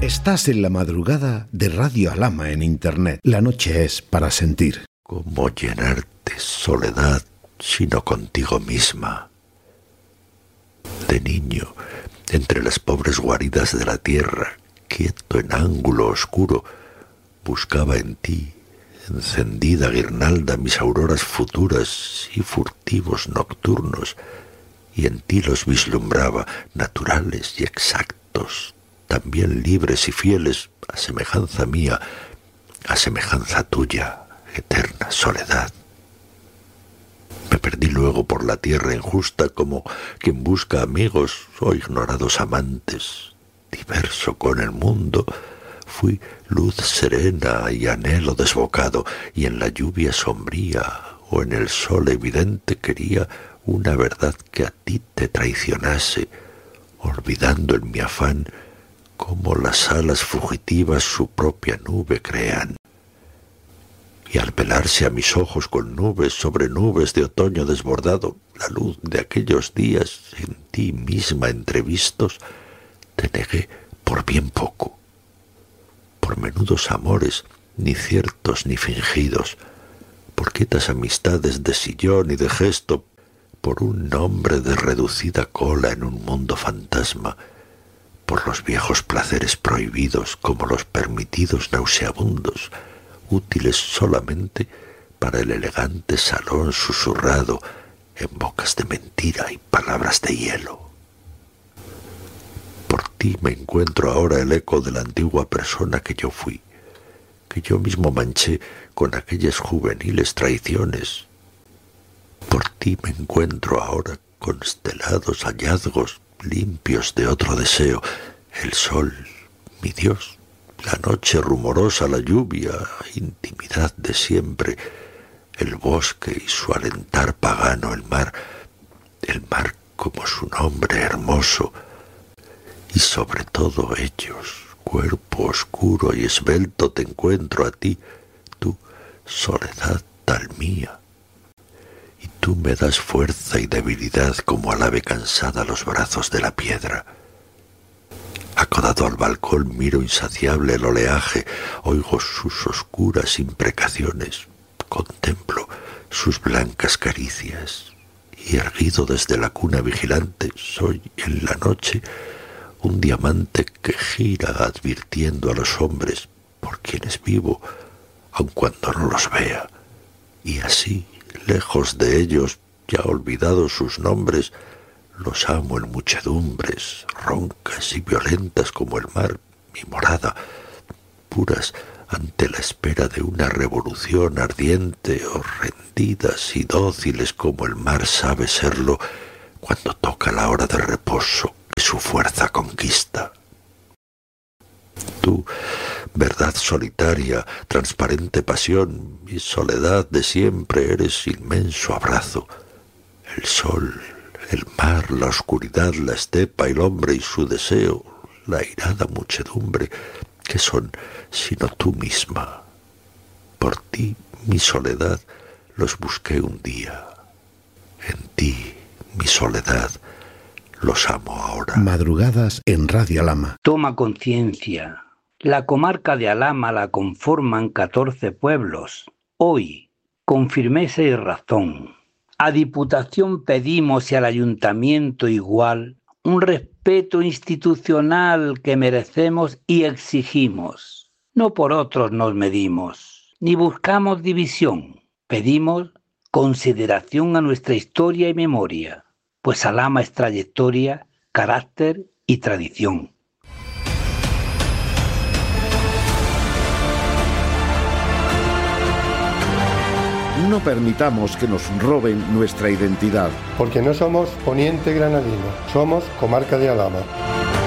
Estás en la madrugada de Radio Alhama en Internet. La noche es para sentir. ¿Cómo llenarte, soledad, sino contigo misma? De niño, entre las pobres guaridas de la tierra, quieto en ángulo oscuro, buscaba en ti, encendida guirnalda, mis auroras futuras y furtivos nocturnos, y en ti los vislumbraba, naturales y exactos, también libres y fieles, a semejanza mía, a semejanza tuya, eterna soledad. Me perdí luego por la tierra injusta como quien busca amigos o ignorados amantes. Diverso con el mundo, fui luz serena y anhelo desbocado, y en la lluvia sombría o en el sol evidente quería una verdad que a ti te traicionase, olvidando en mi afán cómo las alas fugitivas su propia nube crean. Y al velarse a mis ojos con nubes sobre nubes de otoño desbordado, la luz de aquellos días en ti misma entrevistos, te negué por bien poco, por menudos amores, ni ciertos ni fingidos, por quietas amistades de sillón y de gesto, por un nombre de reducida cola en un mundo fantasma, por los viejos placeres prohibidos como los permitidos nauseabundos, útiles solamente para el elegante salón susurrado en bocas de mentira y palabras de hielo. Por ti me encuentro ahora el eco de la antigua persona que yo fui, que yo mismo manché con aquellas juveniles traiciones. Por ti me encuentro ahora constelados hallazgos limpios de otro deseo, el sol, mi Dios, la noche rumorosa, la lluvia, intimidad de siempre, el bosque y su alentar pagano, el mar como su nombre hermoso, y sobre todo ellos, cuerpo oscuro y esbelto, te encuentro a ti, tú, soledad tal mía. Y tú me das fuerza y debilidad como al ave cansada los brazos de la piedra. Acodado al balcón miro insaciable el oleaje, oigo sus oscuras imprecaciones, contemplo sus blancas caricias, y erguido desde la cuna vigilante, soy en la noche un diamante que gira advirtiendo a los hombres por quienes vivo, aun cuando no los vea, y así, lejos de ellos, ya olvidados sus nombres, los amo en muchedumbres, roncas y violentas como el mar, mi morada, puras ante la espera de una revolución ardiente, o rendidas y dóciles como el mar sabe serlo cuando toca la hora de reposo que su fuerza conquista. Tú, verdad solitaria, transparente pasión, mi soledad de siempre, eres inmenso abrazo, el sol, el mar, la oscuridad, la estepa, el hombre y su deseo, la airada muchedumbre, que son sino tú misma. Por ti, mi soledad, los busqué un día. En ti, mi soledad, los amo ahora. Madrugadas en Radio Alhama. Toma conciencia. La comarca de Alhama la conforman 14 pueblos. Hoy, con firmeza y razón, a Diputación pedimos y al Ayuntamiento igual un respeto institucional que merecemos y exigimos. No por otros nos medimos, ni buscamos división. Pedimos consideración a nuestra historia y memoria, pues Alhama es trayectoria, carácter y tradición. No permitamos que nos roben nuestra identidad. Porque no somos Poniente Granadino, somos Comarca de Alhama.